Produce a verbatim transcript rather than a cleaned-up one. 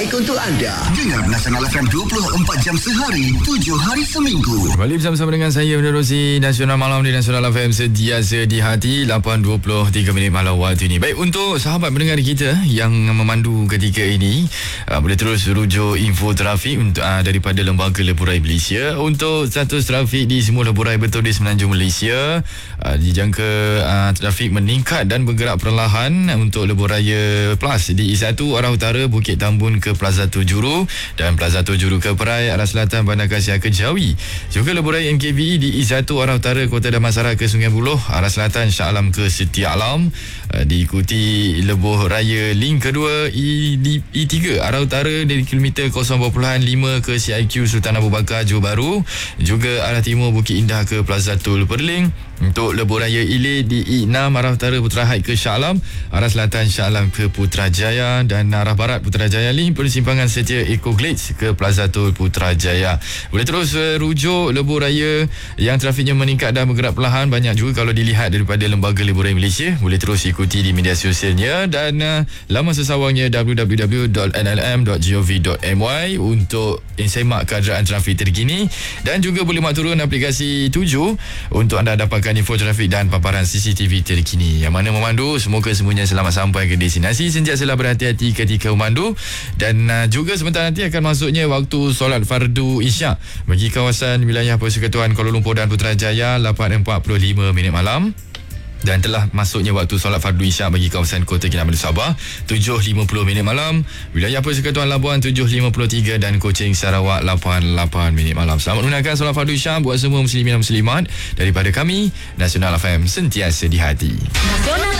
Untuk anda dengar Nasional F M dua puluh empat jam sehari, tujuh hari seminggu. Kembali bersama dengan saya menerusi Nasional Malam di Nasional F M sentiasa di hati. Lapan dua puluh tiga minit malam waktu ini. Baik, untuk sahabat pendengar kita yang memandu ketika ini, uh, boleh terus rujuk info trafik untuk uh, daripada Lembaga Leburai Malaysia. Untuk status trafik di semua leburai betul di Semenanjung Malaysia, uh, dijangka uh, trafik meningkat dan bergerak perlahan untuk Leburaya Plus di I satu arah utara Bukit Tambun ke Plaza Tujuru dan Plaza Tujuru ke Perai arah selatan Bandar Kasia ke Jawi. Juga leburai M K V E di I satu arah utara Kota Damansara ke Sungai Buloh, arah selatan Shah Alam ke Setia Alam. Uh, diikuti lebuh raya link kedua I, I tiga arah utara dari kilometer kosong lima ke C I Q Sultan Abu Bakar Johor Bahru. Juga arah timur Bukit Indah ke Plaza Tol Perling. Untuk lebuh raya Ile di I enam arah utara Putrahait ke Shah Alam, arah selatan Shah Alam ke Putrajaya dan arah barat Putrajaya link persimpangan Setia Eco Glades ke Plaza Tol Putrajaya. Boleh terus uh, rujuk lebuh raya yang trafiknya meningkat dan bergerak perlahan. Banyak juga kalau dilihat daripada Lembaga Leburai Malaysia. Boleh terus ikuti di media sosialnya dan uh, laman sesawangnya w w w dot n l m dot gov dot m y untuk semak keadaan trafik terkini, dan juga boleh mak turun aplikasi tujuh untuk anda dapatkan info trafik dan paparan C C T V terkini. Yang mana memandu, semoga semuanya selamat sampai ke destinasi. Sentiasalah berhati-hati ketika memandu. Dan uh, juga sebentar nanti akan masuknya waktu solat fardu isyak bagi kawasan wilayah Persekutuan Kuala Lumpur dan Putrajaya lapan empat puluh lima minit malam. Dan telah masuknya waktu solat fardu isyak bagi kawasan Kota Kinabalu Sabah tujuh lima puluh minit malam, wilayah Persekutuan Labuan tujuh lima puluh tiga dan Kuching Sarawak lapan lapan minit malam. Selamat menunaikan solat fardu isyak buat semua muslimin dan muslimat daripada kami Nasional F M, sentiasa di hati. Nasional